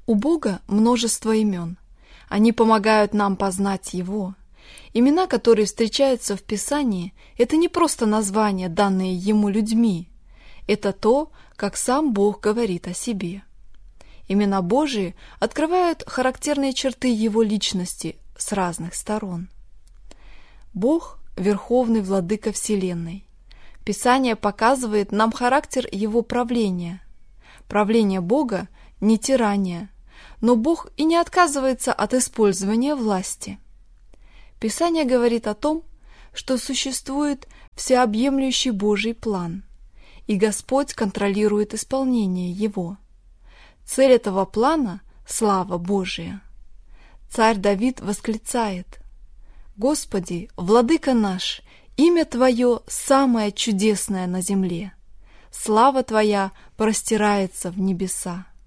У Бога множество имен. Они помогают нам познать Его. Имена, которые встречаются в Писании, это не просто названия, данные Ему людьми. Это то, как сам Бог говорит о себе. Имена Божии открывают характерные черты Его личности с разных сторон. Бог – Верховный Владыка Вселенной. Писание показывает нам характер Его правления. Правление Бога – не тирания, но Бог и не отказывается от использования власти. Писание говорит о том, что существует всеобъемлющий Божий план, и Господь контролирует исполнение его. Цель этого плана – слава Божия. Царь Давид восклицает: «Господи, Владыка наш, имя Твое самое чудесное на земле. Слава Твоя простирается в небеса».